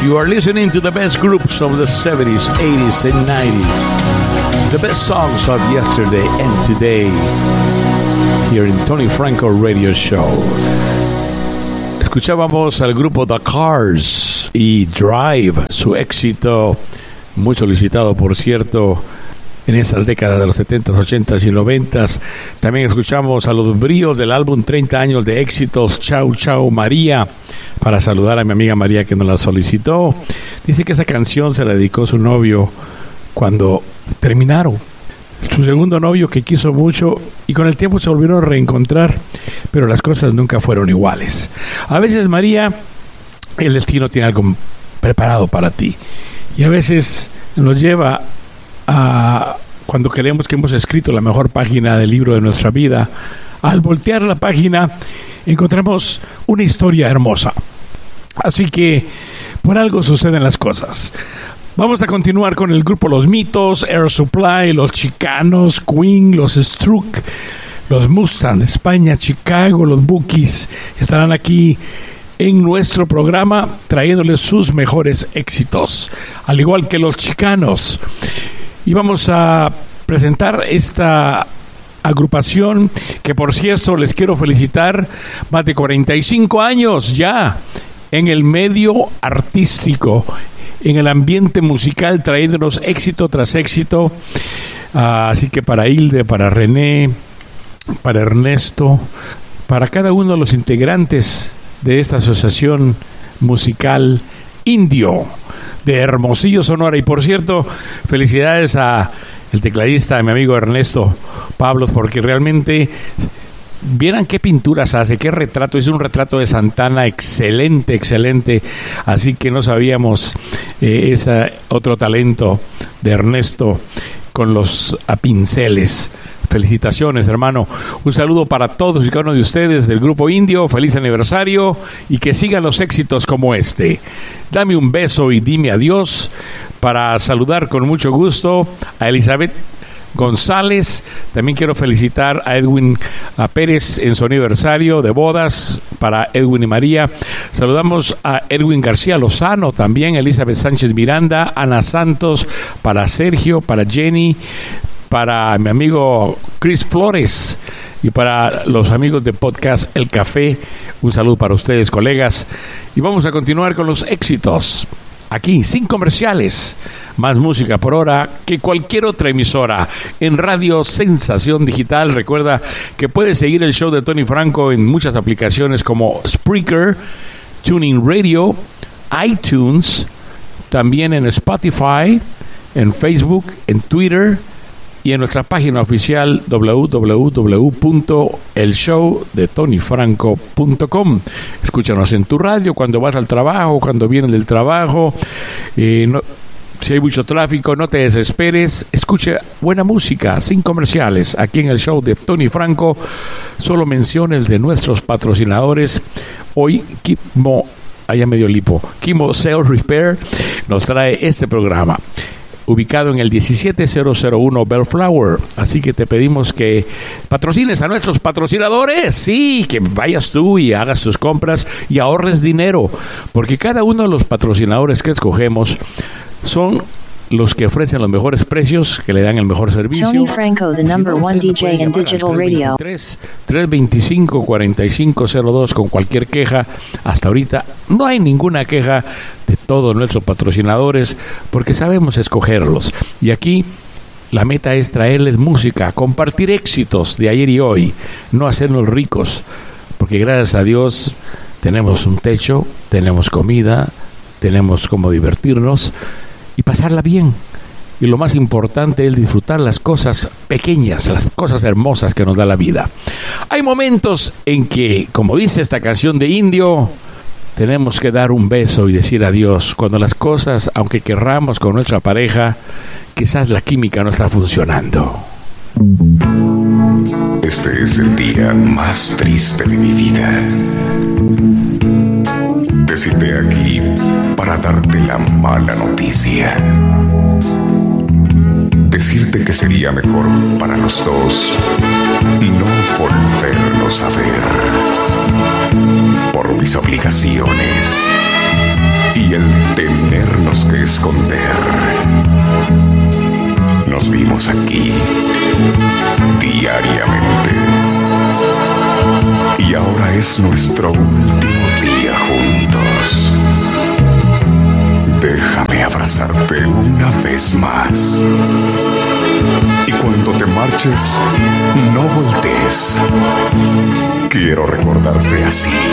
You are listening to the best groups of the 70s, 80s, and 90s. The best songs of yesterday and today. Here in Tony Franco Radio Show. Escuchábamos al grupo The Cars y Drive, su éxito muy solicitado, por cierto, en esas décadas de los 70s, 80s y 90s. También escuchamos a Los Bríos del álbum 30 años de éxitos, Chau Chau María, para saludar a mi amiga María que nos la solicitó. Dice que esa canción se la dedicó a su novio cuando terminaron. Su segundo novio, que quiso mucho, y con el tiempo se volvieron a reencontrar, pero las cosas nunca fueron iguales. A veces, María, el destino tiene algo preparado para ti, y a veces nos lleva a, cuando creemos que hemos escrito la mejor página del libro de nuestra vida, al voltear la página encontramos una historia hermosa. Así que por algo suceden las cosas. Vamos a continuar con el grupo Los Mitos, Air Supply, Los Chicanos, Queen, Los Struck, Los Mustang de España, Chicago, Los Bookies. Estarán aquí en nuestro programa trayéndoles sus mejores éxitos, al igual que Los Chicanos. Y vamos a presentar esta agrupación que, por cierto, les quiero felicitar, más de 45 años ya en el medio artístico, en el ambiente musical, trayéndonos éxito tras éxito. Así que para Hilde, para René, para Ernesto, para cada uno de los integrantes de esta asociación musical Indio de Hermosillo, Sonora. Y por cierto, felicidades a el tecladista, mi amigo Ernesto Pablos, porque realmente vieran qué pinturas hace, qué retrato. Hizo un retrato de Santana excelente, excelente. Así que no sabíamos ese otro talento de Ernesto con los pinceles. Felicitaciones, hermano. Un saludo para todos y cada uno de ustedes del Grupo Indio. Feliz aniversario y que sigan los éxitos como este. Dame un beso y dime adiós, para saludar con mucho gusto a Elizabeth González. También quiero felicitar a Edwin Pérez en su aniversario de bodas, para Edwin y María. Saludamos a Edwin García Lozano también, Elizabeth Sánchez Miranda, Ana Santos, para Sergio, para Jenny, para mi amigo Chris Flores y para los amigos de Podcast El Café. Un saludo para ustedes, colegas. Y vamos a continuar con los éxitos. Aquí, sin comerciales, más música por hora que cualquier otra emisora en Radio Sensación Digital. Recuerda que puedes seguir el show de Tony Franco en muchas aplicaciones como Spreaker, TuneIn Radio, iTunes, también en Spotify, en Facebook, en Twitter y en nuestra página oficial www.elshowdetonyfranco.com. Escúchanos en tu radio cuando vas al trabajo, cuando vienes del trabajo. Si hay mucho tráfico, no te desesperes. Escucha buena música, sin comerciales, aquí en el show de Tony Franco. Solo menciones de nuestros patrocinadores. Hoy, Kimo Sales Repair nos trae este programa, ubicado en el 17001 Bellflower. Así que te pedimos que patrocines a nuestros patrocinadores. Sí, que vayas tú y hagas tus compras y ahorres dinero, porque cada uno de los patrocinadores que escogemos son los que ofrecen los mejores precios, que le dan el mejor servicio. Tony Franco, the number one DJ in digital radio. 325-4502 con cualquier queja. Hasta ahorita no hay ninguna queja de todos nuestros patrocinadores, porque sabemos escogerlos. Y aquí la meta es traerles música, compartir éxitos de ayer y hoy, no hacernos ricos, porque gracias a Dios tenemos un techo, tenemos comida, tenemos cómo divertirnos y pasarla bien. Y lo más importante es disfrutar las cosas pequeñas, las cosas hermosas que nos da la vida. Hay momentos en que, como dice esta canción de Indio, tenemos que dar un beso y decir adiós, cuando las cosas, aunque querramos con nuestra pareja, quizás la química no está funcionando. Este es el día más triste de mi vida. Te cité aquí para darte la mala noticia. Decirte que sería mejor para los dos no volvernos a ver. Por mis obligaciones y el temor tenernos que esconder. Nos vimos aquí diariamente. Y ahora es nuestro último día juntos. Déjame abrazarte una vez más. Y cuando te marches, no voltees. Quiero recordarte así.